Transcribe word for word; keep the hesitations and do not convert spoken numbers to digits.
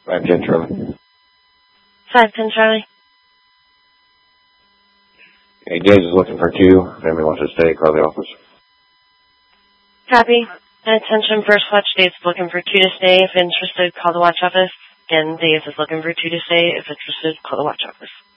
five ten Charlie. five ten Charlie. Okay, James is looking for two. If anybody wants to stay, call the office. Copy. Attention, First Watch. Dave's looking for two to stay. If interested, call the watch office. Again, Dave is looking for two to stay. If interested, call the watch office.